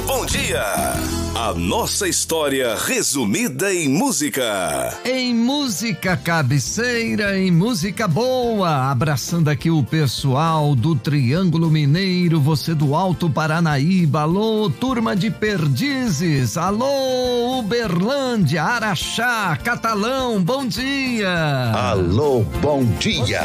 bom dia. A nossa história resumida em música. Em música cabeceira, em música boa. Abraçando aqui o pessoal do Triângulo Mineiro, você do Alto Paranaíba. Alô, turma de Perdizes. Alô, Uberlândia, Araxá, Catalão, bom dia. Alô, bom dia.